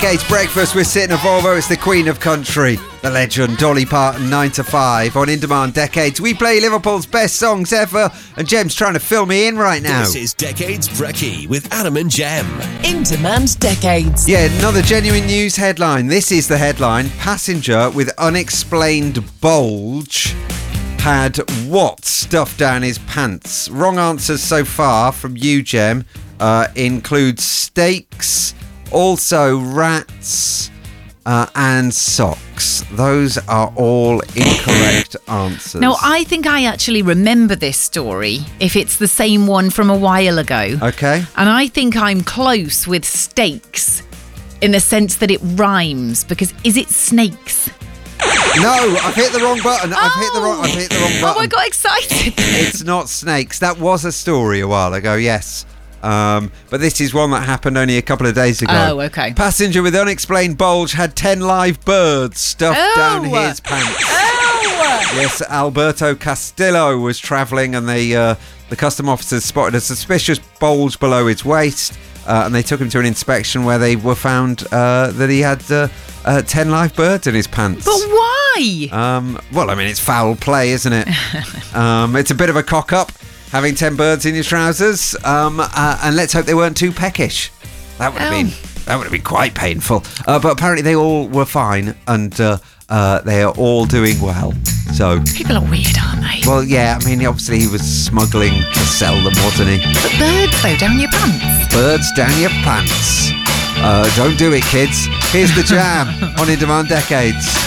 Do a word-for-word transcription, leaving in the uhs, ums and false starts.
Decades Breakfast with Sid and Volvo. It's the Queen of Country, the legend Dolly Parton, nine to five on In Demand Decades. We play Liverpool's best songs ever, and Jem's trying to fill me in right now. This is Decades Brekkie with Adam and Jem. In Demand Decades. Yeah, another genuine news headline. This is the headline. Passenger with unexplained bulge had what stuffed down his pants? Wrong answers so far from you, Jem. Uh, includes steaks, also rats, uh, and socks. Those are all incorrect answers. No, I think I actually remember this story, if it's the same one from a while ago. Okay. And I think I'm close with steaks in the sense that it rhymes, because is it snakes? No, I've hit the wrong button. I've hit the wrong. I've hit the wrong button. Oh, I got excited. It's not snakes. That was a story a while ago. Yes. Um, but this is one that happened only a couple of days ago. Oh, okay. Passenger with unexplained bulge had ten live birds stuffed Oh. down his pants. Oh! Yes, Alberto Castillo was travelling, and they, uh, the custom officers spotted a suspicious bulge below his waist, uh, and they took him to an inspection where they were found uh, that he had uh, uh, ten live birds in his pants. But why? Um, well, I mean, it's foul play, isn't it? um, it's a bit of a cock-up, having ten birds in your trousers, um, uh, and let's hope they weren't too peckish. That would have Oh. been that would have been quite painful. Uh, but apparently they all were fine, and uh, uh, they are all doing well. So, People are weird, aren't they? well, yeah. I mean, obviously he was smuggling to sell them, wasn't he? But birds, though, down your pants. Birds down your pants. Uh, don't do it, kids. Here's the Jam on In Demand Decades.